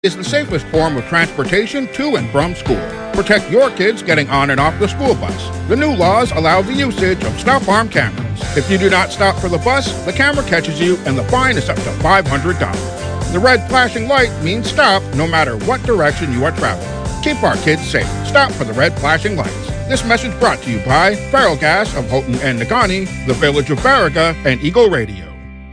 is the safest form of transportation to and from school. Protect your kids getting on and off the school bus. The new laws allow the usage of stop arm cameras. If you do not stop for the bus, the camera catches you and the fine is up to $500. The red flashing light means stop no matter what direction you are traveling. Keep our kids safe. Stop for the red flashing lights. This message brought to you by Feral Gas of Houghton and Negaunee, the Village of Farraga, and Eagle Radio.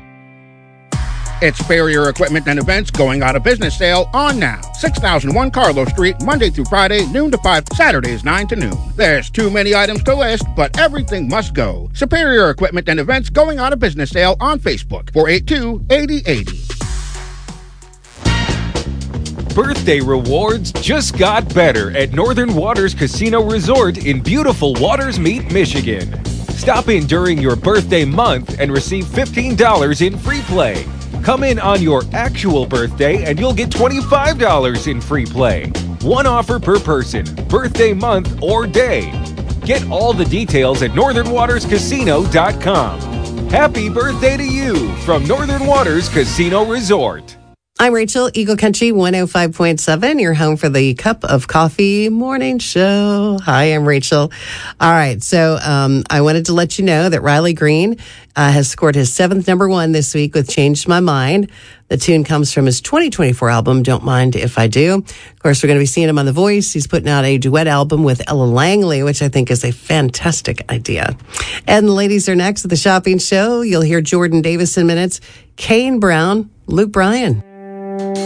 It's Farrier Equipment and Events going out of business sale on now. 6001 Carlos Street, Monday through Friday, noon to 5, Saturdays 9 to noon. There's too many items to list, but everything must go. Superior Equipment and Events going out of business sale on Facebook, 482-8080. Birthday rewards just got better at Northern Waters Casino Resort in beautiful Waters Meet, Michigan. Stop in during your birthday month and receive $15 in free play. Come in on your actual birthday and you'll get $25 in free play. One offer per person, birthday month or day. Get all the details at northernwaterscasino.com. Happy birthday to you from Northern Waters Casino Resort. I'm Rachel, Eagle Country 105.7, your home for the Cup of Coffee morning show. Hi, I'm Rachel. All right, so I wanted to let you know that Riley Green has scored his 7th number 1 this week with Changed My Mind. The tune comes from his 2024 album, Don't Mind If I Do. Of course, we're going to be seeing him on The Voice. He's putting out a duet album with Ella Langley, which I think is a fantastic idea. And the ladies are next at the shopping show. You'll hear Jordan Davis in minutes, Kane Brown, Luke Bryan.